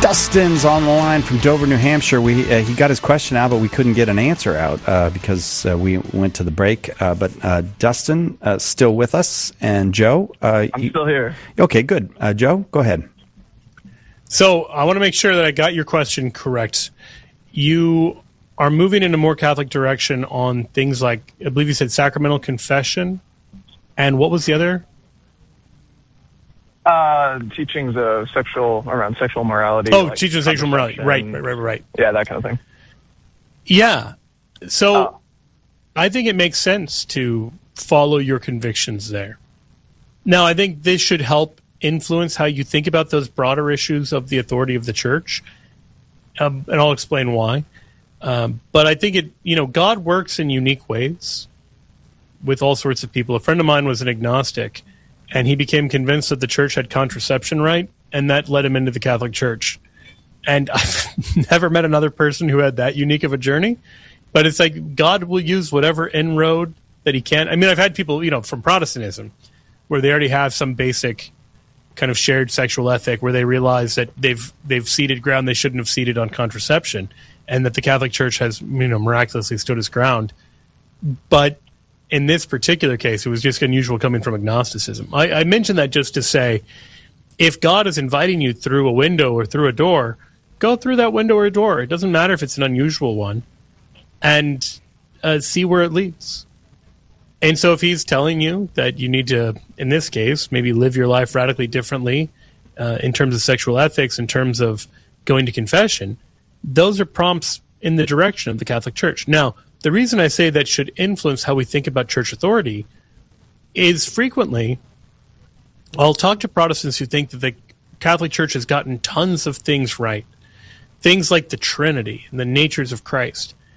Dustin's on the line from Dover, New Hampshire. He got his question out, but we couldn't get an answer out because we went to the break. But Dustin, still with us, and Joe? I'm still here. Okay, good. Joe, go ahead. So I want to make sure that I got your question correct. You are moving in a more Catholic direction on things like, I believe you said sacramental confession, and what was the other? Teachings of around sexual morality. Oh, like teachings of sexual morality. Right. Yeah, that kind of thing. Yeah. So I think it makes sense to follow your convictions there. Now, I think this should help influence how you think about those broader issues of the authority of the church, and I'll explain why. But I think God works in unique ways with all sorts of people. A friend of mine was an agnostic, and he became convinced that the church had contraception right, and that led him into the Catholic Church. And I've never met another person who had that unique of a journey. But it's like God will use whatever inroad that he can. I mean, I've had people, from Protestantism, where they already have some basic kind of shared sexual ethic, where they realize that they've ceded ground they shouldn't have ceded on contraception, and that the Catholic Church has miraculously stood its ground. But in this particular case, it was just unusual coming from agnosticism. I mentioned that just to say, if God is inviting you through a window or through a door, go through that window or door. It doesn't matter if it's an unusual one, and see where it leads. And so if he's telling you that you need to, in this case, maybe live your life radically differently in terms of sexual ethics, in terms of going to confession, those are prompts in the direction of the Catholic Church. Now, the reason I say that should influence how we think about church authority is frequently I'll talk to Protestants who think that the Catholic Church has gotten tons of things right. Things like the Trinity and the natures of Christ.